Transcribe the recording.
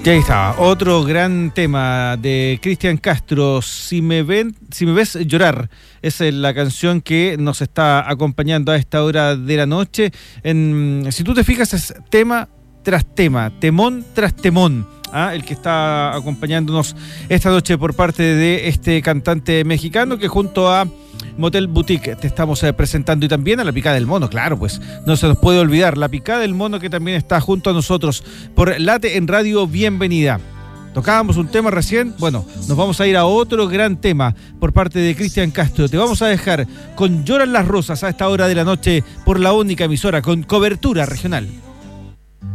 Y ahí está, otro gran tema de Cristian Castro, si me ves llorar. Esa es la canción que nos está acompañando a esta hora de la noche. Si tú te fijas, es tema tras tema, temón tras temón. El que está acompañándonos esta noche por parte de este cantante mexicano que junto a Motel Boutique te estamos presentando, y también a La Picada del Mono, claro, pues no se nos puede olvidar La Picada del Mono, que también está junto a nosotros por Late en Radio. Bienvenida. Tocábamos un tema recién, bueno, nos vamos a ir a otro gran tema por parte de Cristian Castro. Te vamos a dejar con Lloran las Rosas a esta hora de la noche por la única emisora con cobertura regional.